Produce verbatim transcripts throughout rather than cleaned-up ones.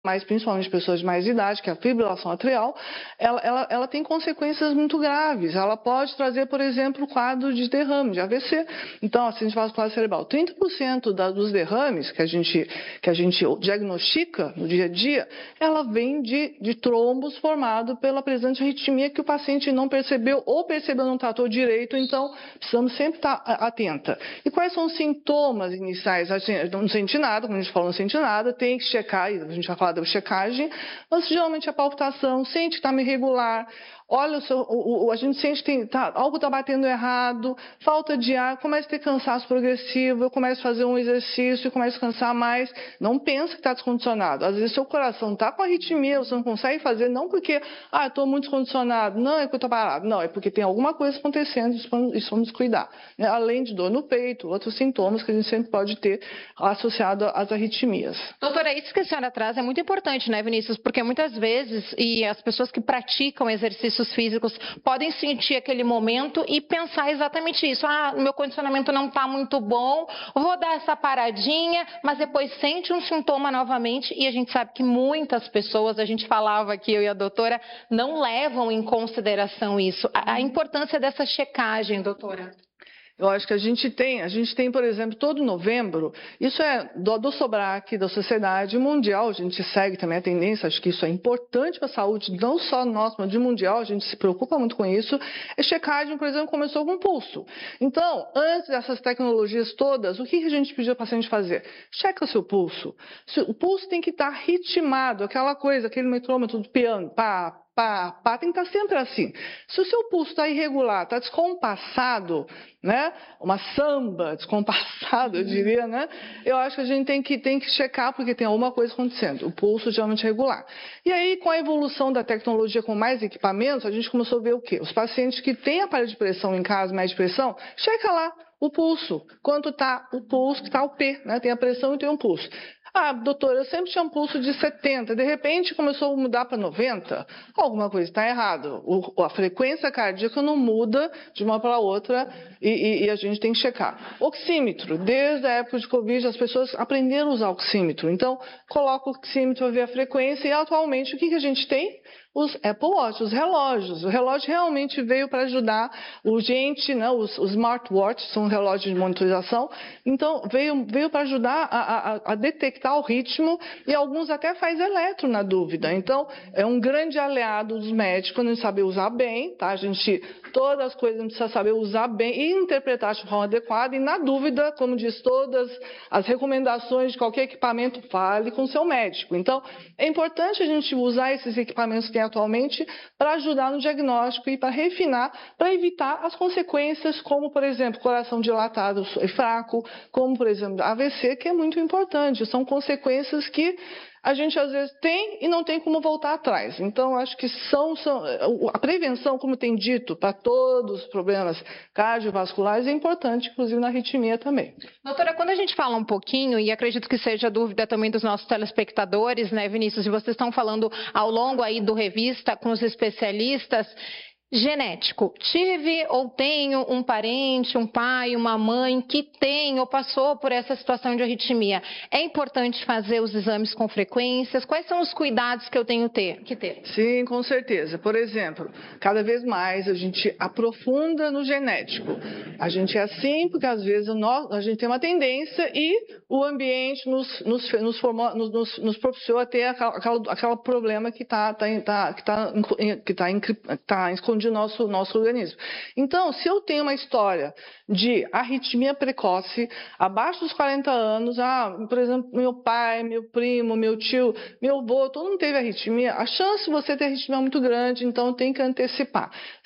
mas principalmente pessoas de mais idade, que é a fibrilação atrial, ela, ela, ela tem consequências muito graves. Ela pode trazer, por exemplo, quadro de derrame, de A V C. Então, acidente vascular cerebral, trinta por cento da, dos derrames que a, gente, que a gente diagnostica no dia a dia, ela vem de, de trombos formados pela presença de arritmia que o paciente não percebeu ou percebeu não tratou direito, então precisamos sempre estar atenta. E quais são os sintomas iniciais? A gente não sente nada, como a gente falou, não sente nada, tem que checar, a gente vai falar da checagem, mas geralmente a palpitação, sente que está meio irregular, olha, o seu, o, o, a gente sente que tem, tá, algo está batendo errado, falta de ar, começa a ter cansaço progressivo, eu começo a fazer um exercício e começo a cansar mais, não pensa que está descondicionado. Às vezes seu coração está com arritmia, você não consegue fazer, não porque, ah, estou muito descondicionado, não é porque eu estou parado, não, é porque tem alguma coisa acontecendo, isso vamos, isso vamos cuidar. Né? Além de dor no peito, outros sintomas que a gente sempre pode ter associado às arritmias. Doutora, isso que a senhora traz é muito importante, né, Vinícius? Porque muitas vezes, e as pessoas que praticam exercícios físicos podem sentir aquele momento e pensar exatamente isso. Ah, meu condicionamento não está muito bom, vou dar essa paradinha, mas depois sente um sintoma novamente e a gente sabe que muitas pessoas, a gente falava aqui, eu e a doutora, não levam em consideração isso. A, a importância dessa checagem, doutora. Eu acho que a gente tem, a gente tem, por exemplo, todo novembro, isso é do, do SOBRAC, da Sociedade Mundial, a gente segue também a tendência, acho que isso é importante para a saúde, não só nossa, mas de mundial, a gente se preocupa muito com isso, é checagem, por exemplo, começou com pulso. Então, antes dessas tecnologias todas, o que a gente pediu para o paciente fazer? Checa o seu pulso. O pulso tem que estar ritmado, aquela coisa, aquele metrômetro do piano, pá, pá, pá, tem que estar sempre assim. Se o seu pulso está irregular, está descompassado, né? Uma samba descompassada, eu diria, né? Eu acho que a gente tem que, tem que checar porque tem alguma coisa acontecendo. O pulso geralmente é regular. E aí, com a evolução da tecnologia, com mais equipamentos, a gente começou a ver o quê? Os pacientes que têm aparelho de pressão em casa, média de pressão, checa lá o pulso. Quanto está o pulso, que está o P, né? Tem a pressão e tem um pulso. Ah, doutora, eu sempre tinha um pulso de setenta, de repente começou a mudar para noventa. Alguma coisa está errada. O, a frequência cardíaca não muda de uma para outra e, e, e a gente tem que checar. Oxímetro, desde a época de Covid as pessoas aprenderam a usar oxímetro. Então, coloca o oxímetro para ver a frequência e atualmente o que, que a gente tem? Os Apple Watch, os relógios. O relógio realmente veio para ajudar o gente, né, os, os smartwatches, são relógios de monitorização, então veio, veio para ajudar a, a, a detectar o ritmo e alguns até faz eletro na dúvida. Então, é um grande aliado dos médicos quando a gente saber usar bem, tá? A gente, todas as coisas a gente precisa saber usar bem e interpretar de forma adequada e na dúvida, como diz todas as recomendações de qualquer equipamento, fale com o seu médico. Então, é importante a gente usar esses equipamentos que atualmente para ajudar no diagnóstico e para refinar, para evitar as consequências como, por exemplo, coração dilatado e fraco, como, por exemplo, A V C, que é muito importante. São consequências que a gente às vezes tem e não tem como voltar atrás. Então, acho que são, são a prevenção, como tem dito, para todos os problemas cardiovasculares é importante, inclusive na arritmia também. Doutora, quando a gente fala um pouquinho, e acredito que seja dúvida também dos nossos telespectadores, né, Vinícius, e vocês estão falando ao longo aí do Revista com os especialistas, genético. Tive ou tenho um parente, um pai, uma mãe que tem ou passou por essa situação de arritmia. É importante fazer os exames com frequências? Quais são os cuidados que eu tenho ter, que ter? Sim, com certeza. Por exemplo, cada vez mais a gente aprofunda no genético. A gente é assim porque às vezes nós, a gente tem uma tendência e o ambiente nos, nos, nos, formou, nos, nos, nos propiciou a ter aquele aquela problema que está tá, tá, que tá, que tá, tá escondido de nosso, nosso organismo. Então, se eu tenho uma história de arritmia precoce, abaixo dos quarenta anos, ah, por exemplo, meu pai, meu primo, meu tio, meu avô, todo mundo teve arritmia, a chance de você ter arritmia é muito grande, então tem que antecipar.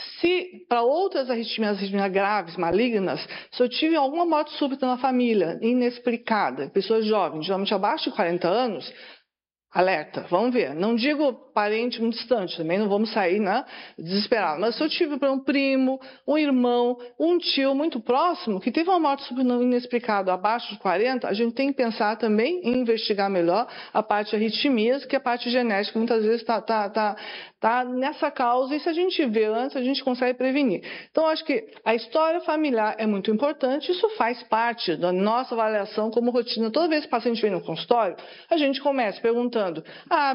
Se para outras arritmias, arritmias graves, malignas, se eu tive alguma morte súbita na família, inexplicada, pessoas jovens, geralmente abaixo de quarenta anos, alerta, vamos ver. Não digo parente muito distante, também não vamos sair, né, desesperados. Mas se eu tive um primo, um irmão, um tio muito próximo, que teve uma morte súbita inexplicada abaixo de quarenta, a gente tem que pensar também em investigar melhor a parte de arritmias, que a parte genética muitas vezes está tá, tá, tá, nessa causa, e se a gente vê antes, a gente consegue prevenir. Então, acho que a história familiar é muito importante, isso faz parte da nossa avaliação como rotina. Toda vez que o paciente vem no consultório, a gente começa perguntando, ah,